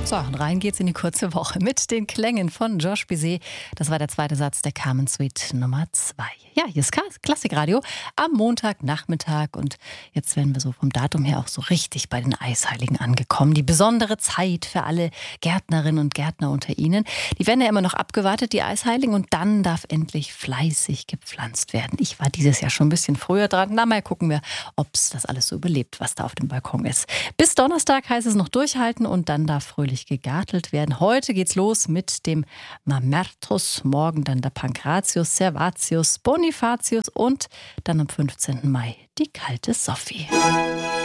So, und rein geht's in die kurze Woche mit den Klängen von Josh Bizet. Das war der zweite Satz der Carmen Suite Nummer 2. Ja, hier ist Klassikradio am Montagnachmittag und jetzt werden wir so vom Datum her auch so richtig bei den Eisheiligen angekommen. Die besondere Zeit für alle Gärtnerinnen und Gärtner unter Ihnen. Die werden ja immer noch abgewartet, die Eisheiligen, und dann darf endlich fleißig gepflanzt werden. Ich war dieses Jahr schon ein bisschen früher dran. Na, mal gucken wir, ob es das alles so überlebt, was da auf dem Balkon ist. Bis Donnerstag heißt es noch durchhalten und dann darf fröhlich gegartelt werden. Heute geht's los mit dem Mamertus, morgen dann der Pankratius, Servatius, Bonifatius und dann am 15. Mai die kalte Sophie.